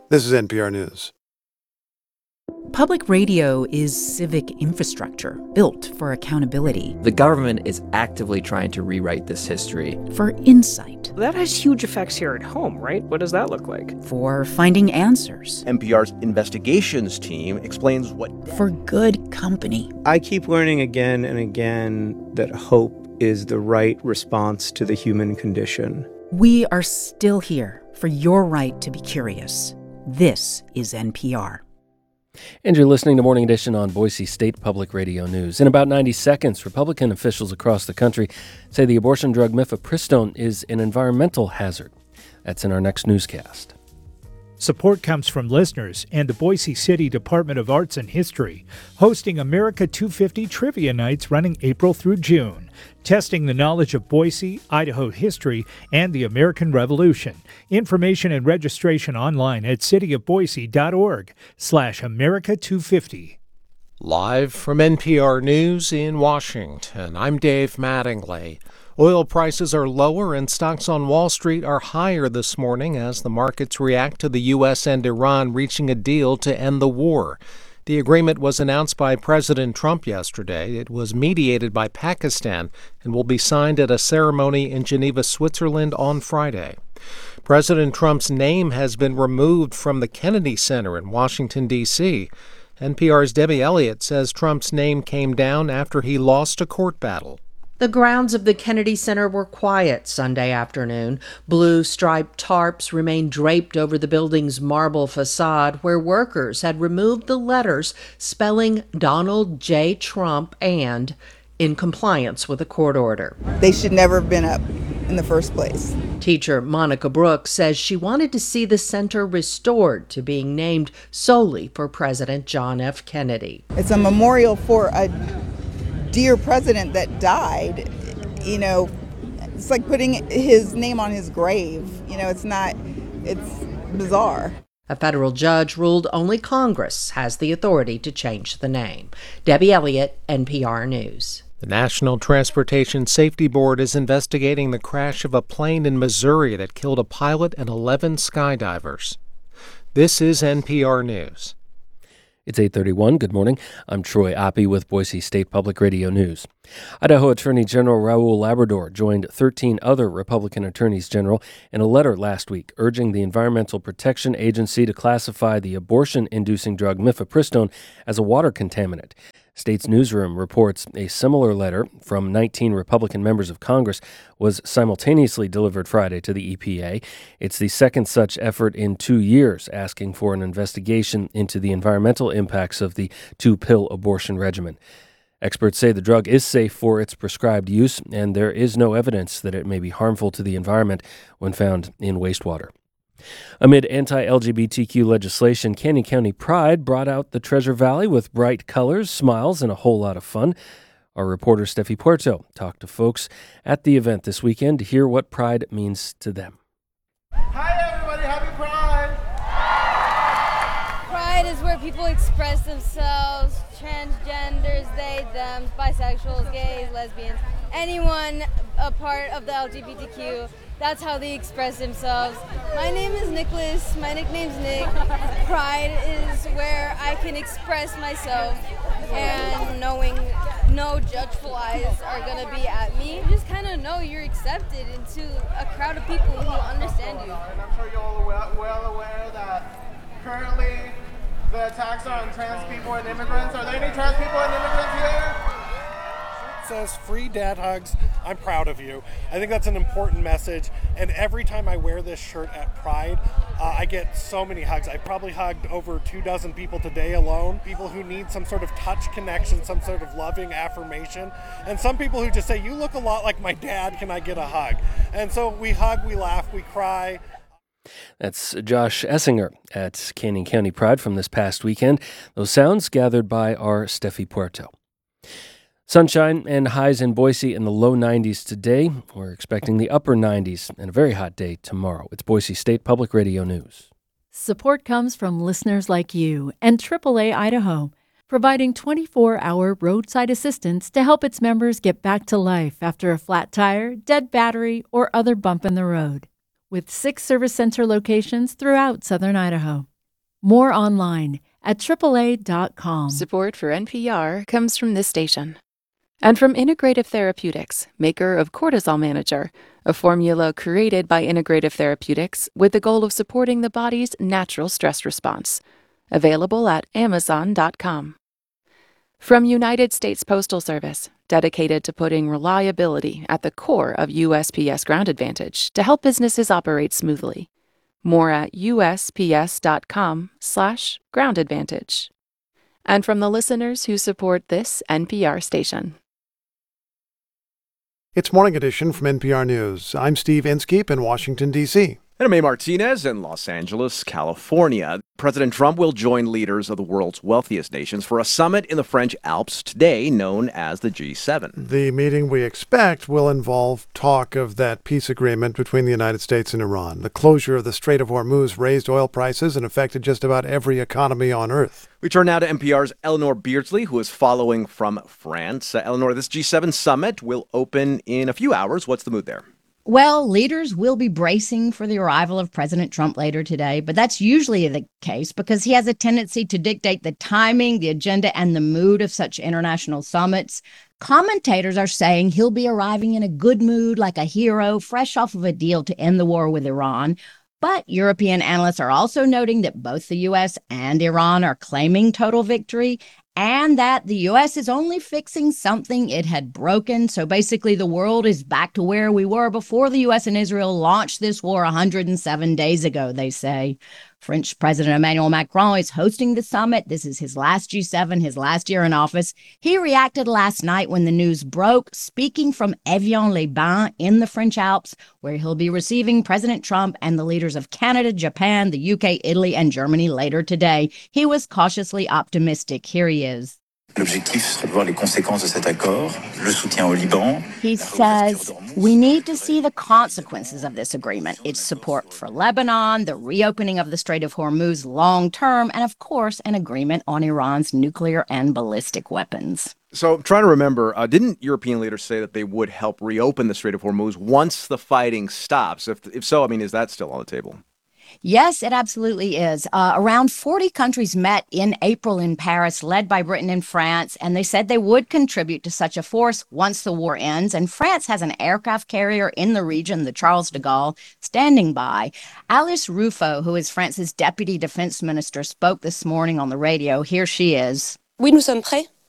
This is NPR News. Public radio is civic infrastructure built for accountability. The government is actively trying to rewrite this history. For insight. That has huge effects here at home, right? What does that look like? For finding answers. NPR's investigations team explains what... For good company. I keep learning again and again that hope is the right response to the human condition. We are still here for your right to be curious. This is NPR. And you're listening to Morning Edition on Boise State Public Radio News. In about 90 seconds, Republican officials across the country say the abortion drug mifepristone is an environmental hazard. That's in our next newscast. Support comes from listeners and the Boise City Department of Arts and History, hosting America 250 Trivia Nights running April through June, testing the knowledge of Boise, Idaho history, and the American Revolution. Information and registration online at cityofboise.org/America250. Live from NPR News in Washington, I'm Dave Mattingly. Oil prices are lower and stocks on Wall Street are higher this morning as the markets react to the U.S. and Iran reaching a deal to end the war. The agreement was announced by President Trump yesterday. It was mediated by Pakistan and will be signed at a ceremony in Geneva, Switzerland on Friday. President Trump's name has been removed from the Kennedy Center in Washington, D.C. NPR's Debbie Elliott says Trump's name came down after he lost a court battle. The grounds of the Kennedy Center were quiet Sunday afternoon. Blue striped tarps remained draped over the building's marble facade, where workers had removed the letters spelling Donald J. Trump and in compliance with a court order. They should never have been up in the first place. Teacher Monica Brooks says she wanted to see the center restored to being named solely for President John F. Kennedy. It's a memorial for a dear president that died. You know, it's like putting his name on his grave. You know, it's bizarre. A federal judge ruled only Congress has the authority to change the name. Debbie Elliott, NPR News. The National Transportation Safety Board is investigating the crash of a plane in Missouri that killed a pilot and 11 skydivers. This is NPR News. It's 8:31. Good morning. I'm Troy Oppie with Boise State Public Radio News. Idaho Attorney General Raul Labrador joined 13 other Republican attorneys general in a letter last week urging the Environmental Protection Agency to classify the abortion-inducing drug mifepristone as a water contaminant. State's Newsroom reports a similar letter from 19 Republican members of Congress was simultaneously delivered Friday to the EPA. It's the second such effort in 2 years, asking for an investigation into the environmental impacts of the two-pill abortion regimen. Experts say the drug is safe for its prescribed use, and there is no evidence that it may be harmful to the environment when found in wastewater. Amid anti-LGBTQ legislation, Canyon County Pride brought out the Treasure Valley with bright colors, smiles, and a whole lot of fun. Our reporter Steffi Puerto talked to folks at the event this weekend to hear what Pride means to them. Hi everybody, happy Pride! Pride is where people express themselves, transgenders, they, them, bisexuals, gays, lesbians, anyone a part of the LGBTQ. That's how they express themselves. My name is Nicholas. My nickname's Nick. Pride is where I can express myself and knowing no judgeful eyes are going to be at me. You just kind of know you're accepted into a crowd of people who understand you. And I'm sure you're all well aware that currently the attacks are on trans people and immigrants. Are there any trans people and immigrants here? Says free dad hugs. I'm proud of you. I think that's an important message, and every time I wear this shirt at Pride, I get so many hugs. I probably hugged over 24 people today alone, people who need some sort of touch connection, some sort of loving affirmation, and some people who just say, you look a lot like my dad, can I get a hug? And so we hug, we laugh, we cry. That's Josh Essinger at Canyon County Pride from this past weekend. Those sounds gathered by our Steffi Puerto. Sunshine and highs in Boise in the low 90s today. We're expecting the upper 90s and a very hot day tomorrow. It's Boise State Public Radio News. Support comes from listeners like you and AAA Idaho, providing 24-hour roadside assistance to help its members get back to life after a flat tire, dead battery, or other bump in the road. With 6 service center locations throughout southern Idaho. More online at AAA.com. Support for NPR comes from this station. And from Integrative Therapeutics, maker of Cortisol Manager, a formula created by Integrative Therapeutics with the goal of supporting the body's natural stress response. Available at Amazon.com. From United States Postal Service, dedicated to putting reliability at the core of USPS Ground Advantage to help businesses operate smoothly. More at USPS.com/Ground Advantage. And from the listeners who support this NPR station. It's Morning Edition from NPR News. I'm Steve Inskeep in Washington, D.C. And I'm May Martinez in Los Angeles, California. President Trump will join leaders of the world's wealthiest nations for a summit in the French Alps today, known as the G7. The meeting we expect will involve talk of that peace agreement between the United States and Iran. The closure of the Strait of Hormuz raised oil prices and affected just about every economy on Earth. We turn now to NPR's Eleanor Beardsley, who is following from France. Eleanor, this G7 summit will open in a few hours. What's the mood there? Well, leaders will be bracing for the arrival of President Trump later today, but that's usually the case because he has a tendency to dictate the timing, the agenda, and the mood of such international summits. Commentators are saying he'll be arriving in a good mood, like a hero, fresh off of a deal to end the war with Iran. But European analysts are also noting that both the U.S. and Iran are claiming total victory, and that the U.S. is only fixing something it had broken. So basically, the world is back to where we were before the U.S. and Israel launched this war 107 days ago, they say. French President Emmanuel Macron is hosting the summit. This is his last G7, his last year in office. He reacted last night when the news broke, speaking from Evian-les-Bains in the French Alps, where he'll be receiving President Trump and the leaders of Canada, Japan, the UK, Italy, and Germany later today. He was cautiously optimistic. Here he is. L'objectif serait de voir les conséquences de cet accord, le soutien au Liban. He says, we need to see the consequences of this agreement. Its support for Lebanon, the reopening of the Strait of Hormuz long term, and of course, an agreement on Iran's nuclear and ballistic weapons. So I'm trying to remember, didn't European leaders say that they would help reopen the Strait of Hormuz once the fighting stops? If so, I mean, is that still on the table? Yes, it absolutely is. Around 40 countries met in April in Paris, led by Britain and France, and they said they would contribute to such a force once the war ends. And France has an aircraft carrier in the region, the Charles de Gaulle, standing by. Alice Ruffo, who is France's deputy defense minister, spoke this morning on the radio. Here she is. Oui, nous sommes prêts.